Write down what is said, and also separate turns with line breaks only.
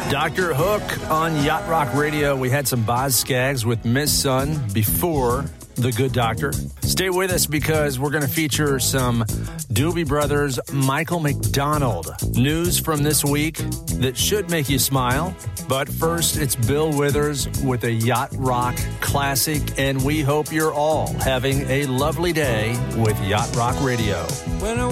Dr. Hook on Yacht Rock Radio. We had some Boz Scaggs with Miss Sun before The Good Doctor. Stay with us because we're going to feature some Doobie Brothers, Michael McDonald. News from this week that should make you smile. But first, it's Bill Withers with a Yacht Rock classic, and we hope you're all having a lovely day with Yacht Rock Radio.